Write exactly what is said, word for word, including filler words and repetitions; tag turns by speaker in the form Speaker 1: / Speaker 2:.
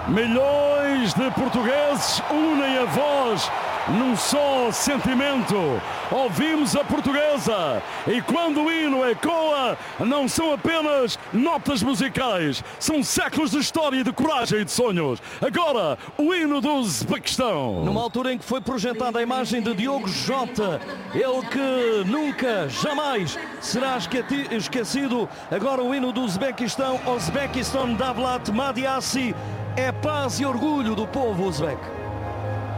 Speaker 1: Milhões de portugueses unem a voz num só sentimento. Ouvimos a portuguesa e quando o hino ecoa, não são apenas notas musicais, são séculos de história, de coragem e de sonhos. Agora, o hino do Uzbequistão.
Speaker 2: Numa altura em que foi projetada a imagem de Diogo Jota, ele que nunca, jamais será esquecido. Agora o hino do Uzbequistão, Uzbekistan Davlat Madiasi, é paz e orgulho do povo uzbeque.